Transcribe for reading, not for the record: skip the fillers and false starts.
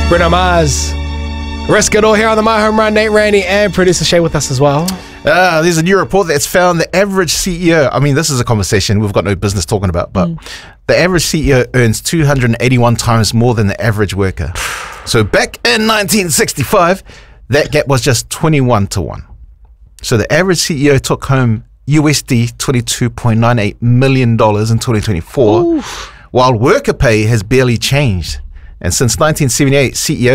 Bruno Mars. Risk It All here on the My Home Run. Nate Rainey and producer Shay with us as well. There's a new report that's found the average CEO, I mean, this is a conversation we've got no business talking about, but the average CEO earns 281 times more than the average worker. So back in 1965, that gap was just 21 to 1. So the average CEO took home USD $22.98 million in 2024, while worker pay has barely changed. And since 1978, CEOs